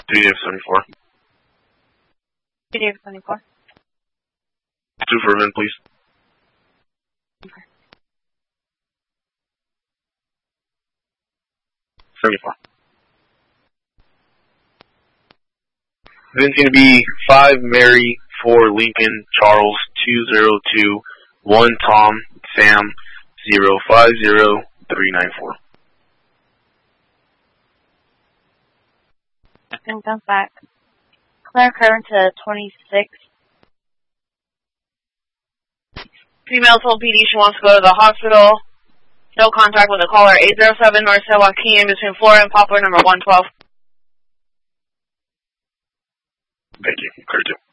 3 Dave 74. 3 Dave 74. 2 for Vin, please. Okay. 74. Vin's going to be 5 Mary, 4 Lincoln, Charles, 202, 1 Tom, Sam, 050394. And comes back. Claire current to 26. Female told PD she wants to go to the hospital. No contact with the caller. 807 North San Joaquin between Flora and Poplar, number 112. Thank you. Clear 2.